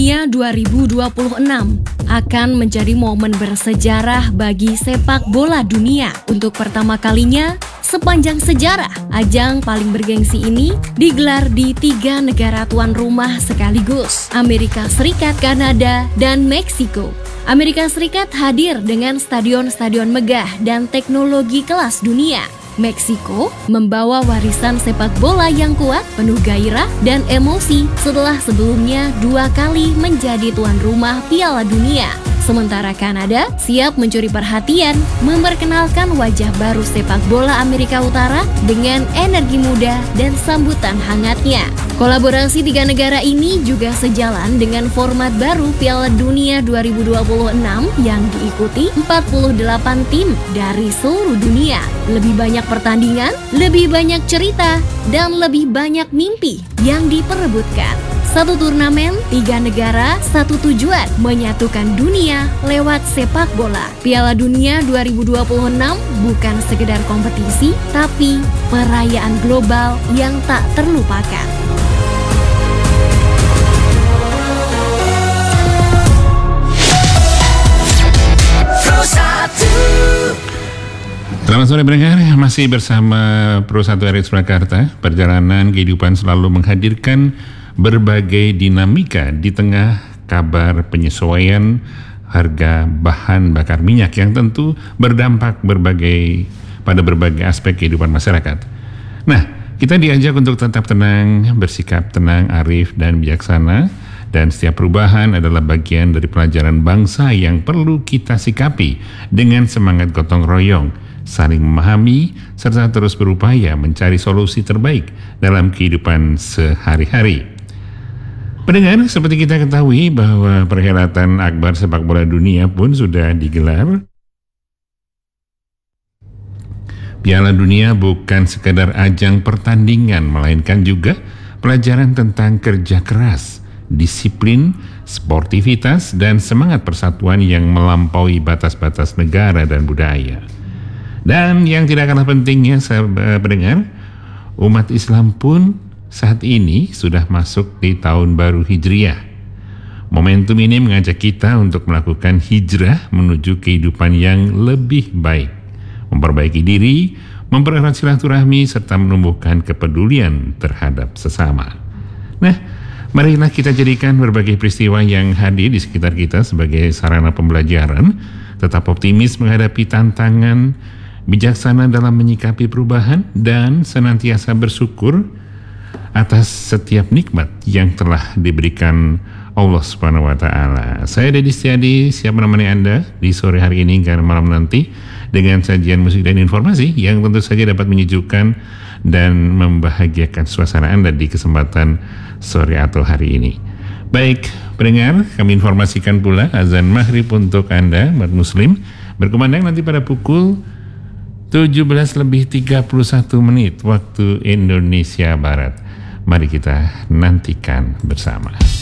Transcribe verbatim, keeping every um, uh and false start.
Dunia dua ribu dua puluh enam akan menjadi momen bersejarah bagi sepak bola dunia. Untuk pertama kalinya sepanjang sejarah, ajang paling bergengsi ini digelar di tiga negara tuan rumah sekaligus, Amerika Serikat, Kanada, dan Meksiko. Amerika Serikat hadir dengan stadion-stadion megah dan teknologi kelas dunia. Meksiko membawa warisan sepak bola yang kuat, penuh gairah dan emosi setelah sebelumnya dua kali menjadi tuan rumah Piala Dunia. Sementara Kanada siap mencuri perhatian, memperkenalkan wajah baru sepak bola Amerika Utara dengan energi muda dan sambutan hangatnya. Kolaborasi tiga negara ini juga sejalan dengan format baru Piala Dunia dua ribu dua puluh enam yang diikuti empat puluh delapan tim dari seluruh dunia. Lebih banyak pertandingan, lebih banyak cerita, dan lebih banyak mimpi yang diperebutkan. Satu turnamen, tiga negara, satu tujuan, menyatukan dunia lewat sepak bola. Piala Dunia dua ribu dua puluh enam bukan sekedar kompetisi, tapi perayaan global yang tak terlupakan. Selamat sore pendengar, masih bersama Pro satu R X Jakarta. Perjalanan kehidupan selalu menghadirkan berbagai dinamika di tengah kabar penyesuaian harga bahan bakar minyak yang tentu berdampak berbagai pada berbagai aspek kehidupan masyarakat. Nah, kita diajak untuk tetap tenang, bersikap tenang, arif, dan bijaksana, dan setiap perubahan adalah bagian dari pelajaran bangsa yang perlu kita sikapi dengan semangat gotong royong, saling memahami, serta terus berupaya mencari solusi terbaik dalam kehidupan sehari-hari. Pendengar, seperti kita ketahui bahwa perhelatan akbar sepak bola dunia pun sudah digelar. Piala Dunia bukan sekadar ajang pertandingan, melainkan juga pelajaran tentang kerja keras, disiplin, sportivitas, dan semangat persatuan yang melampaui batas-batas negara dan budaya. Dan yang tidak kalah pentingnya, sahabat pendengar, umat Islam pun saat ini sudah masuk di tahun baru Hijriah. Momentum ini mengajak kita untuk melakukan hijrah menuju kehidupan yang lebih baik, memperbaiki diri, mempererat silaturahmi, serta menumbuhkan kepedulian terhadap sesama. Nah, marilah kita jadikan berbagai peristiwa yang hadir di sekitar kita sebagai sarana pembelajaran, tetap optimis menghadapi tantangan, bijaksana dalam menyikapi perubahan, dan senantiasa bersyukur atas setiap nikmat yang telah diberikan Allah Subhanahu wa Ta'ala. Saya Deddy Setiadi siap menemani Anda di sore hari ini hingga malam nanti dengan sajian musik dan informasi yang tentu saja dapat menyejukkan dan membahagiakan suasana Anda di kesempatan sore atau hari ini. Baik, pendengar, kami informasikan pula azan maghrib untuk Anda, umat muslim, berkumandang nanti pada pukul tujuh belas lebih tiga puluh satu menit waktu Indonesia Barat. Mari kita nantikan bersama.